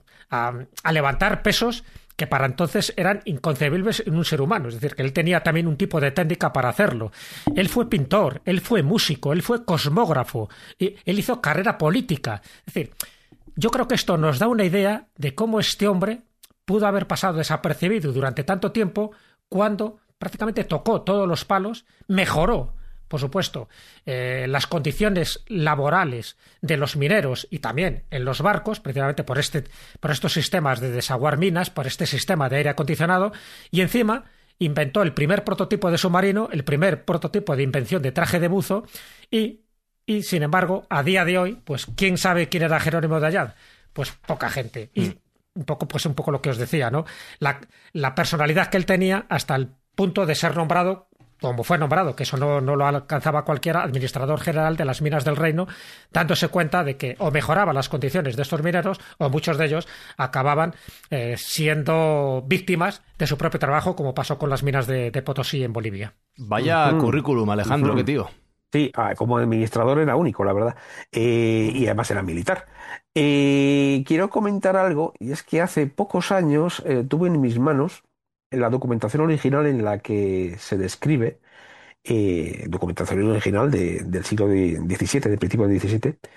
levantar pesos que para entonces eran inconcebibles en un ser humano. Es decir, que él tenía también un tipo de técnica para hacerlo. Él fue pintor, él fue músico, él fue cosmógrafo, él hizo carrera política. Es decir, yo creo que esto nos da una idea de cómo este hombre pudo haber pasado desapercibido durante tanto tiempo cuando prácticamente tocó todos los palos, mejoró, por supuesto, las condiciones laborales de los mineros y también en los barcos, precisamente por estos sistemas de desaguar minas, por este sistema de aire acondicionado, y encima inventó el primer prototipo de submarino, el primer prototipo de invención de traje de buzo y sin embargo, a día de hoy, pues ¿quién sabe quién era Jerónimo de Allan? Pues poca gente. Y un poco lo que os decía, ¿no? La personalidad que él tenía hasta el punto de ser nombrado como fue nombrado, que eso no lo alcanzaba cualquiera, administrador general de las minas del reino, dándose cuenta de que o mejoraba las condiciones de estos mineros o muchos de ellos acababan siendo víctimas de su propio trabajo, como pasó con las minas de Potosí en Bolivia. Vaya currículum, Alejandro, qué tío. Sí, como administrador era único, la verdad. Y además era militar. Quiero comentar algo, y es que hace pocos años tuve en mis manos la documentación original en la que se describe, documentación original del siglo XVII, del principio del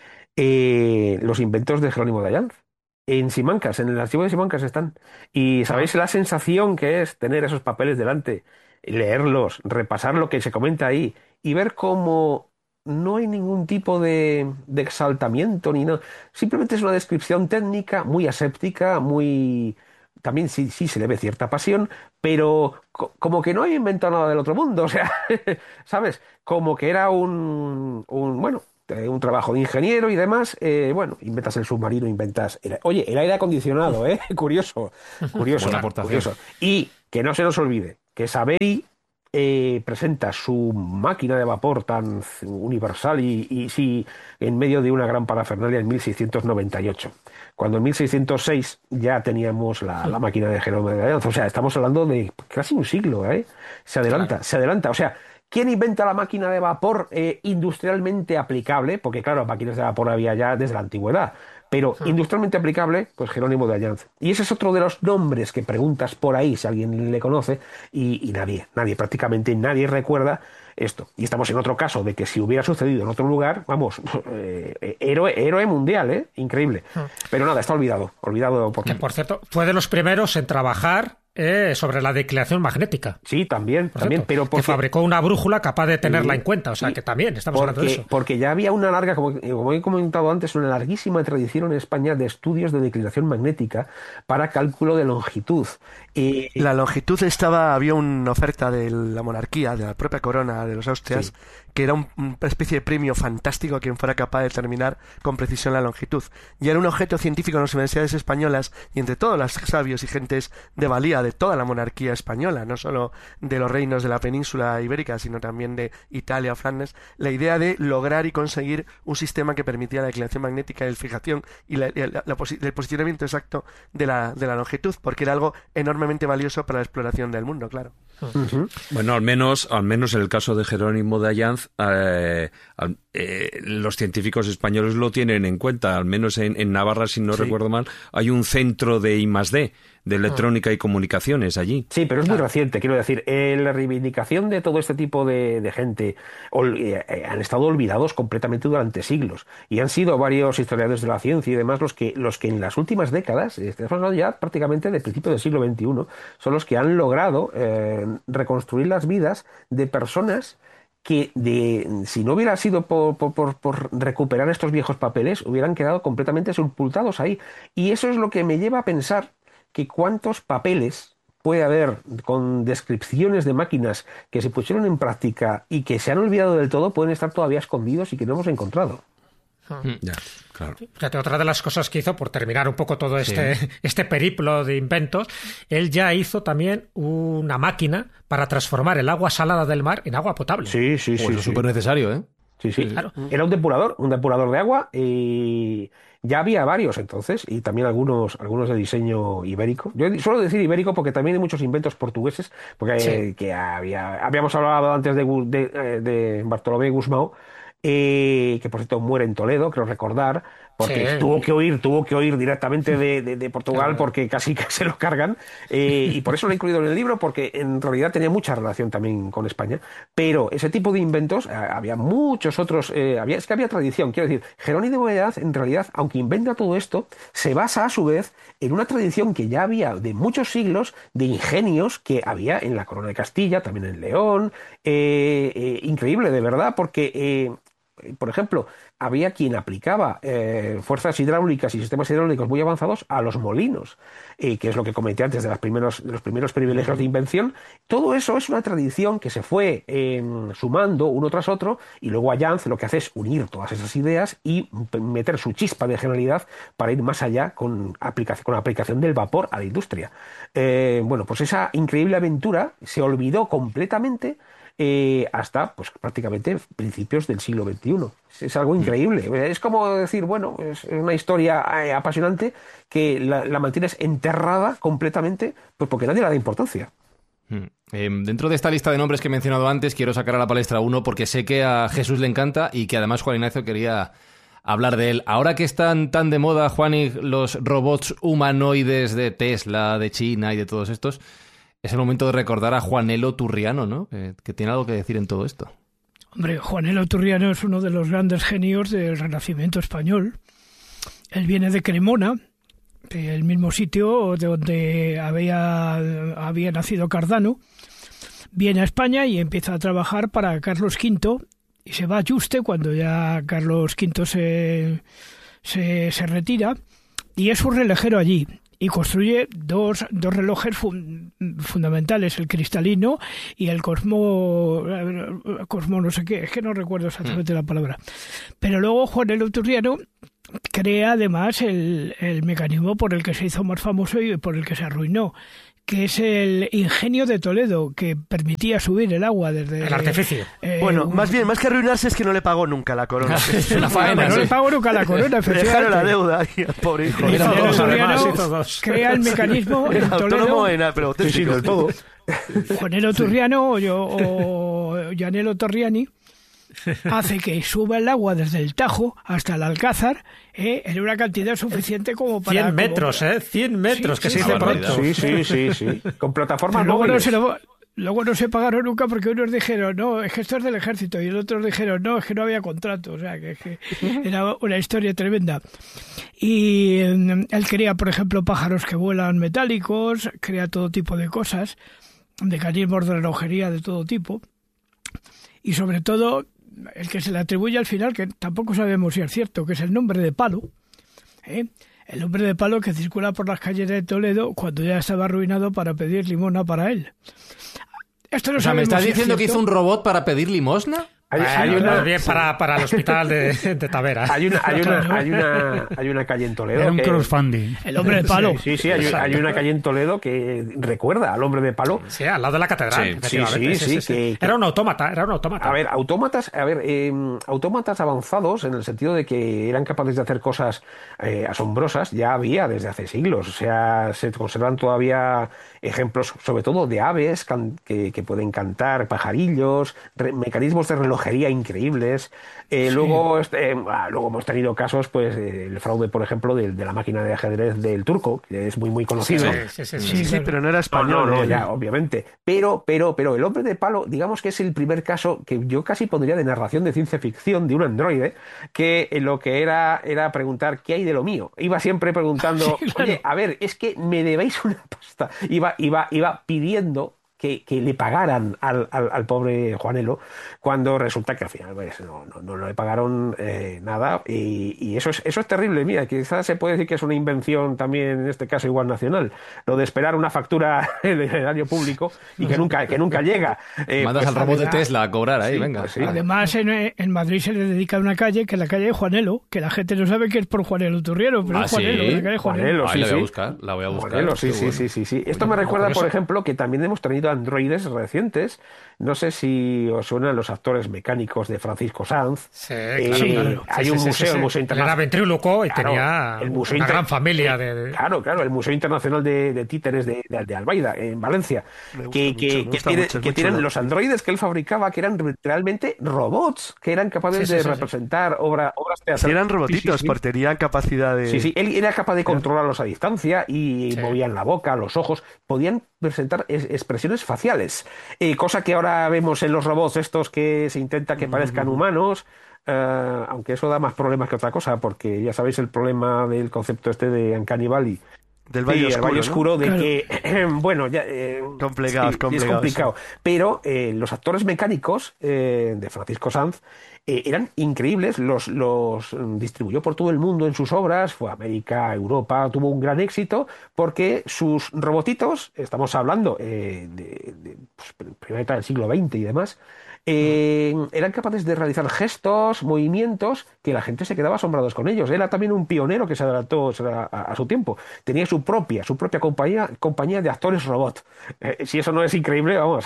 XVII, los inventos de Jerónimo de Allan. En Simancas, en el archivo de Simancas están. Y ¿sabéis la sensación que es tener esos papeles delante, leerlos, repasar lo que se comenta ahí y ver cómo no hay ningún tipo de exaltamiento ni nada? Simplemente es una descripción técnica muy aséptica, muy... También sí se le ve cierta pasión, pero como que no hay inventado nada del otro mundo, o sea, ¿sabes? Como que era un trabajo de ingeniero y demás. Inventas el submarino, Oye, el aire acondicionado, Curioso. Buena aportación. Curioso. Y que no se nos olvide que Savery presenta su máquina de vapor tan universal y sí, en medio de una gran parafernalia en 1698. Cuando en 1606 ya teníamos la máquina de Jerónimo de Allan. O sea, estamos hablando de casi un siglo, Se adelanta. O sea, ¿quién inventa la máquina de vapor industrialmente aplicable? Porque claro, máquinas de vapor había ya desde la antigüedad. Pero industrialmente aplicable, pues Jerónimo de Allan. Y ese es otro de los nombres que preguntas por ahí si alguien le conoce y prácticamente nadie recuerda esto. Y estamos en otro caso de que si hubiera sucedido en otro lugar, vamos, héroe mundial, increíble. Pero nada, está olvidado porque... Que, por cierto, fue de los primeros en trabajar sobre la declinación magnética. Sí, también, pero porque... que fabricó una brújula capaz de tenerla en cuenta, o sea que también estamos hablando de eso. Porque ya había una larga, como he comentado antes, una larguísima tradición en España de estudios de declinación magnética para cálculo de longitud. La longitud había una oferta de la monarquía, de la propia corona de los Austrias, que era una especie de premio fantástico a quien fuera capaz de determinar con precisión la longitud. Y era un objeto científico en las universidades españolas y entre todos los sabios y gentes de valía de toda la monarquía española, no solo de los reinos de la península ibérica, sino también de Italia o Flandes, la idea de lograr y conseguir un sistema que permitía la declinación magnética y la fijación y el posicionamiento exacto de la longitud, porque era algo enormemente valioso para la exploración del mundo, claro. Bueno, al menos en el caso de Jerónimo de Allan, los científicos españoles lo tienen en cuenta. Al menos en Navarra, si no recuerdo mal, hay un centro de I+D, de electrónica y comunicaciones allí. Sí, pero es muy reciente, quiero decir. La reivindicación de todo este tipo de gente han estado olvidados completamente durante siglos. Y han sido varios historiadores de la ciencia y demás los que en las últimas décadas, estamos hablando ya prácticamente del principio del siglo XXI, son los que han logrado reconstruir las vidas de personas que si no hubiera sido por recuperar estos viejos papeles, hubieran quedado completamente sepultados ahí. Y eso es lo que me lleva a pensar que cuántos papeles puede haber con descripciones de máquinas que se pusieron en práctica y que se han olvidado del todo, pueden estar todavía escondidos y que no hemos encontrado. Ya, claro. Fíjate, otra de las cosas que hizo, por terminar un poco todo este periplo de inventos, él ya hizo también una máquina para transformar el agua salada del mar en agua potable. Sí. Eso es súper necesario, ¿eh? Sí. Claro. Era un depurador de agua, y ya había varios entonces, y también algunos de diseño ibérico. Yo suelo decir ibérico porque también hay muchos inventos portugueses, porque que habíamos hablado antes de Bartolomé Gusmão, que por cierto muere en Toledo, creo recordar, porque tuvo que huir directamente de Portugal, porque casi que se lo cargan, y por eso lo he incluido en el libro, porque en realidad tenía mucha relación también con España. Pero ese tipo de inventos, había muchos otros, es que había tradición. Quiero decir, Jerónimo de Edad, en realidad, aunque inventa todo esto, se basa a su vez en una tradición que ya había de muchos siglos de ingenios que había en la Corona de Castilla, también en León. Increíble, de verdad, porque por ejemplo, había quien aplicaba fuerzas hidráulicas y sistemas hidráulicos muy avanzados a los molinos, que es lo que comenté antes de los primeros privilegios de invención. Todo eso es una tradición que se fue sumando uno tras otro, y luego Allanz lo que hace es unir todas esas ideas y meter su chispa de genialidad para ir más allá con la aplicación del vapor a la industria. Bueno, pues esa increíble aventura se olvidó completamente hasta pues prácticamente principios del siglo XXI. Es algo increíble. Es como decir, bueno, es una historia apasionante que la mantienes enterrada completamente, pues porque nadie le da importancia. Dentro de esta lista de nombres que he mencionado antes, quiero sacar a la palestra uno porque sé que a Jesús le encanta y que además Juan Ignacio quería hablar de él. Ahora que están tan de moda, Juani, los robots humanoides de Tesla, de China y de todos estos, es el momento de recordar a Juanelo Turriano, ¿no? Que tiene algo que decir en todo esto. Hombre, Juanelo Turriano es uno de los grandes genios del Renacimiento español. Él viene de Cremona, el mismo sitio de donde había nacido Cardano. Viene a España y empieza a trabajar para Carlos V, y se va a Yuste cuando ya Carlos V se retira, y es un relojero allí. Y construye dos relojes fundamentales, el cristalino y el Cosmo no sé qué, es que no recuerdo exactamente la palabra. Pero luego Juanelo Turriano crea además el mecanismo por el que se hizo más famoso y por el que se arruinó, que es el ingenio de Toledo, que permitía subir el agua desde... El artificio. Bueno, más que arruinarse es que no le pagó nunca la corona. Es una faena. No le pagó nunca la corona, Le dejaron la deuda ahí al pobre hijo. Crea el mecanismo en Toledo. Pero del todo. Juanelo Turriano o Llanelo Torriani hace que suba el agua desde el Tajo hasta el Alcázar en una cantidad suficiente como para... 100 metros, 100 metros, que se dice pronto. Sí. Con plataformas luego móviles. Luego no se pagaron nunca porque unos dijeron, no, es que esto es del ejército, y los otros dijeron, no, es que no había contrato. O sea, que era una historia tremenda. Y él crea, por ejemplo, pájaros que vuelan metálicos, crea todo tipo de cosas, mecanismos de relojería de todo tipo. Y sobre todo, el que se le atribuye al final, que tampoco sabemos si es cierto, que es el nombre de palo, el nombre de palo que circula por las calles de Toledo cuando ya estaba arruinado para pedir limosna para él. Esto no ¿me estás diciendo que hizo un robot para pedir limosna? Hay una bien para el hospital de Tavera. Hay una calle en Toledo. Era un crowdfunding. El hombre de palo. Sí, hay una calle en Toledo que recuerda al hombre de palo. Sí, al lado de la catedral. Sí. Era un autómata. A ver, autómatas avanzados en el sentido de que eran capaces de hacer cosas asombrosas, ya había desde hace siglos. O sea, se conservan todavía ejemplos, sobre todo de aves que pueden cantar, pajarillos, mecanismos de relojería increíbles. Luego hemos tenido casos, pues el fraude, por ejemplo, de la máquina de ajedrez del Turco, que es muy conocido. Sí, pero no era español. No, ya, obviamente. Pero el hombre de palo, digamos que es el primer caso que yo casi pondría de narración de ciencia ficción de un androide, que lo que era preguntar ¿qué hay de lo mío? Iba siempre preguntando, oye, a ver, es que me debéis una pasta. Iba pidiendo que le pagaran al pobre Juanelo, cuando resulta que al final pues, no le pagaron nada, y eso es terrible. Mira, quizás se puede decir que es una invención también, en este caso igual nacional, lo de esperar una factura del erario público y que nunca llega. Mandas al robot de Tesla a cobrar ahí, venga. Pues sí. Además, en Madrid se le dedica una calle, que es la calle de Juanelo, que la gente no sabe que es por Juanelo Turriero, pero es Juanelo, ¿sí? La calle Juanelo. La voy a buscar. Juanelo, sí. Esto me recuerda, por ejemplo, que también hemos tenido androides recientes. No sé si os suenan los actores mecánicos de Francisco Sanz. Sí, claro. Hay un museo, el Museo Internacional. Era ventríloco y tenía una gran familia de... Claro, el Museo Internacional de Títeres de Albaida, en Valencia, que tienen los androides que él fabricaba, que eran realmente robots, que eran capaces de representar obras teatrales. Sí, eran robotitos, porque tenían capacidad de... Sí, él era capaz de controlarlos a distancia y movían la boca, los ojos, podían presentar expresiones faciales, cosa que ahora vemos en los robots estos que se intenta que parezcan humanos, aunque eso da más problemas que otra cosa, porque ya sabéis el problema del concepto este de Uncanny Valley, del Valle Oscuro, ¿no? De claro. que, bueno, ya... complicado. Es complicado. Sí. Pero los actores mecánicos de Francisco Sanz eran increíbles, los distribuyó por todo el mundo en sus obras, fue a América, Europa, tuvo un gran éxito, porque sus robotitos, estamos hablando de primera mitad del siglo XX y demás, eran capaces de realizar gestos, movimientos, que la gente se quedaba asombrados con ellos. Era también un pionero que se adelantó a su tiempo. Tenía su propia compañía de actores robot. Si eso no es increíble, vamos.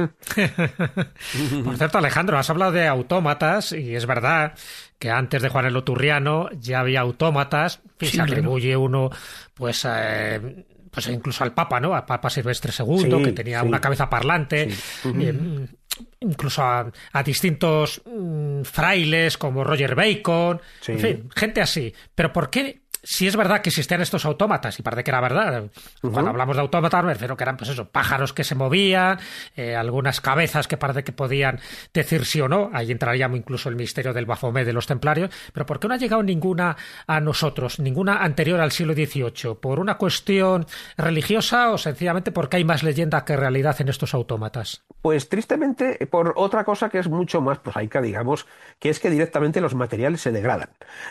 Por cierto, Alejandro, has hablado de autómatas y es verdad que antes de Juanelo Turriano ya había autómatas y se atribuye uno pues incluso al Papa, ¿no? Al Papa Silvestre II, que tenía una cabeza parlante. Incluso a distintos frailes como Roger Bacon, en fin, gente así. Pero ¿por qué? Si es verdad que existían estos autómatas, y parece que era verdad, cuando hablamos de autómatas me refiero que eran pues eso, pájaros que se movían, algunas cabezas que parece que podían decir sí o no, ahí entraría incluso el misterio del Baphomet de los templarios, pero ¿por qué no ha llegado ninguna a nosotros, ninguna anterior al siglo XVIII? ¿Por una cuestión religiosa o sencillamente porque hay más leyenda que realidad en estos autómatas? Pues tristemente por otra cosa que es mucho más prosaica, digamos, que es que directamente los materiales se degradan.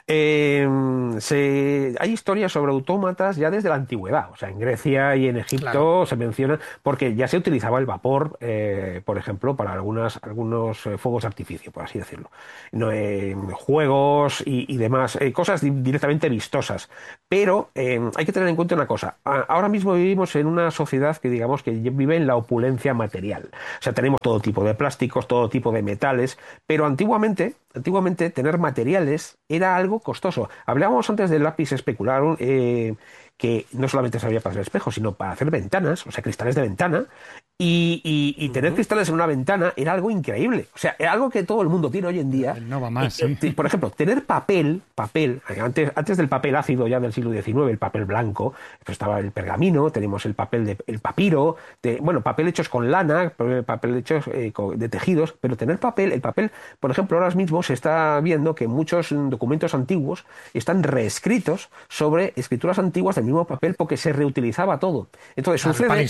Hay historias sobre autómatas ya desde la antigüedad, o sea, en Grecia y en Egipto se mencionan, porque ya se utilizaba el vapor, por ejemplo, para algunos fuegos de artificio, por así decirlo, juegos y demás, cosas directamente vistosas. Pero hay que tener en cuenta una cosa, ahora mismo vivimos en una sociedad que digamos que vive en la opulencia material, o sea, tenemos todo tipo de plásticos, todo tipo de metales, pero antiguamente tener materiales era algo costoso. Hablábamos antes del lápiz especular, que no solamente servía para hacer espejos, sino para hacer ventanas, o sea, cristales de ventana, y tener cristales en una ventana era algo increíble. O sea, era algo que todo el mundo tiene hoy en día. No va más, sí. Por ejemplo, tener papel, antes del papel ácido ya del siglo XIX, el papel blanco, pues estaba el pergamino, tenemos el papiro, papel hechos con lana, papel hechos de tejidos, pero tener el papel, por ejemplo, ahora mismo se está viendo que muchos documentos antiguos están reescritos sobre escrituras antiguas del mismo papel porque se reutilizaba todo. Entonces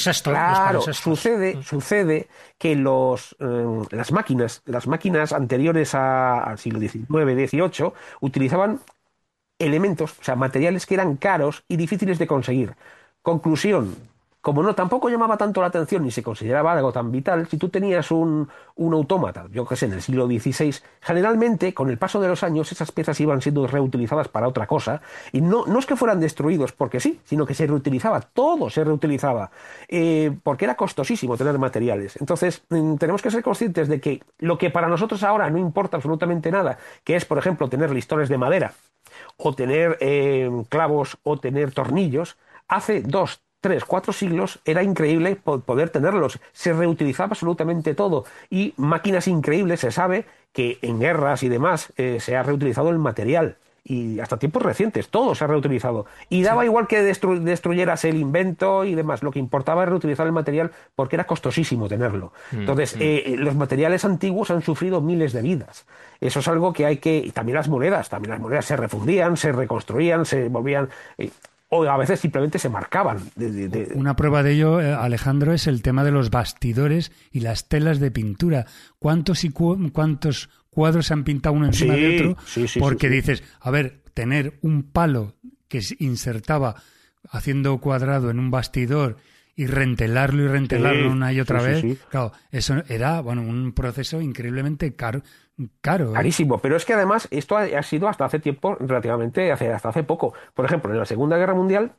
sucede que las máquinas anteriores al siglo XIX, XVIII, utilizaban elementos, o sea, materiales que eran caros y difíciles de conseguir. Conclusión: como tampoco llamaba tanto la atención ni se consideraba algo tan vital, si tú tenías un autómata, yo que sé, en el siglo XVI, generalmente, con el paso de los años, esas piezas iban siendo reutilizadas para otra cosa, y no es que fueran destruidos porque sí, sino que se reutilizaba, todo se reutilizaba, porque era costosísimo tener materiales. Entonces, tenemos que ser conscientes de que lo que para nosotros ahora no importa absolutamente nada, que es, por ejemplo, tener listones de madera, o tener clavos, o tener tornillos, hace 2, 3, 4 siglos era increíble poder tenerlos. Se reutilizaba absolutamente todo. Y máquinas increíbles, se sabe que en guerras y demás se ha reutilizado el material. Y hasta tiempos recientes, todo se ha reutilizado. Y daba igual que destruyeras el invento y demás. Lo que importaba era reutilizar el material porque era costosísimo tenerlo. Entonces, los materiales antiguos han sufrido miles de vidas. Eso es algo que hay que... Y también las monedas se refundían, se reconstruían, se volvían... o a veces simplemente se marcaban. Una prueba de ello, Alejandro, es el tema de los bastidores y las telas de pintura. ¿Cuántos cuadros se han pintado uno encima de otro? Porque dices, a ver, tener un palo que se insertaba haciendo cuadrado en un bastidor y rentelarlo una y otra vez, claro, eso era un proceso increíblemente caro. Carísimo, pero es que además esto ha sido hasta hace tiempo, relativamente, hasta hace poco. Por ejemplo, en la Segunda Guerra Mundial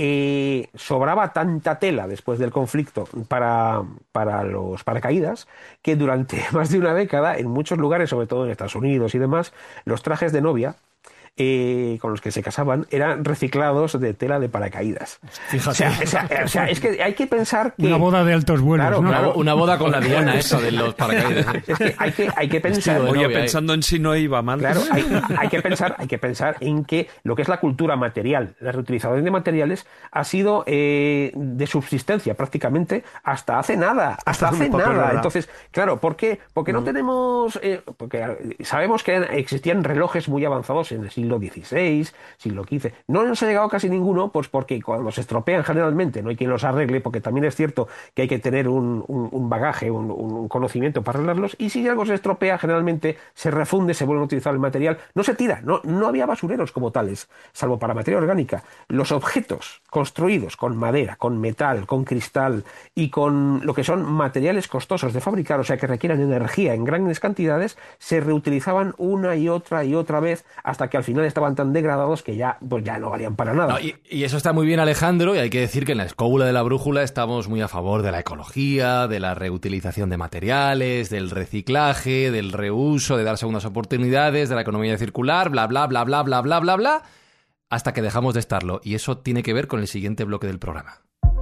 sobraba tanta tela después del conflicto para los paracaídas que durante más de una década, en muchos lugares, sobre todo en Estados Unidos y demás, los trajes de novia con los que se casaban eran reciclados de tela de paracaídas. Fíjate. O sea, es que hay que pensar que... Una boda de altos vuelos, claro, ¿no? Claro. Una boda con la Diana, eso de los paracaídas. Es que hay que pensar... Oye, pensando en si no iba mal. Claro, hay que pensar en que lo que es la cultura material, la reutilización de materiales, ha sido de subsistencia prácticamente hasta hace nada. Entonces, claro, ¿por qué? Porque no tenemos... porque sabemos que existían relojes muy avanzados en el siglo XVI, siglo XV. No nos ha llegado casi ninguno, pues porque cuando se estropean generalmente no hay quien los arregle, porque también es cierto que hay que tener un bagaje, un conocimiento para arreglarlos, y si algo se estropea, generalmente se refunde, se vuelve a utilizar el material, no se tira, no había basureros como tales, salvo para materia orgánica. Los objetos construidos con madera, con metal, con cristal y con lo que son materiales costosos de fabricar, o sea que requieran energía en grandes cantidades, se reutilizaban una y otra vez hasta que al final estaban tan degradados que ya no valían para nada. No, y eso está muy bien, Alejandro, y hay que decir que en la escóbula de la brújula estamos muy a favor de la ecología, de la reutilización de materiales, del reciclaje, del reuso, de dar segundas oportunidades, de la economía circular, bla, bla, bla, bla, bla, bla, bla, bla, hasta que dejamos de estarlo. Y eso tiene que ver con el siguiente bloque del programa.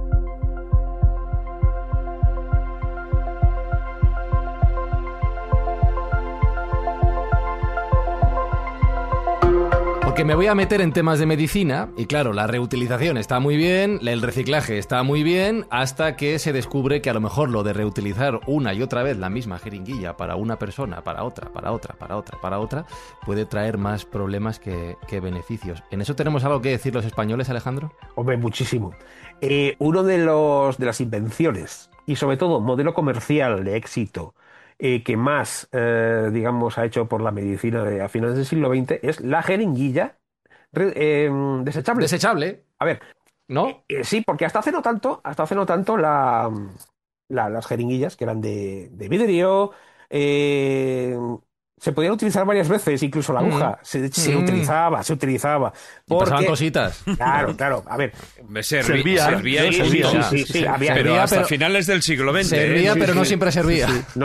Porque me voy a meter en temas de medicina y claro, la reutilización está muy bien, el reciclaje está muy bien, hasta que se descubre que a lo mejor lo de reutilizar una y otra vez la misma jeringuilla para una persona, para otra, puede traer más problemas que beneficios. ¿En eso tenemos algo que decir los españoles, Alejandro? Hombre, muchísimo. Uno de las invenciones y sobre todo modelo comercial de éxito que más, ha hecho por la medicina a finales del siglo XX es la jeringuilla desechable. Desechable. A ver, ¿no? Sí, porque hasta hace no tanto las jeringuillas, que eran de vidrio, se podían utilizar varias veces, incluso la aguja se utilizaba. Pasaban cositas. Claro. A ver, servía. Sí, pero hasta finales del siglo XX. Servía, pero no siempre servía. Sí.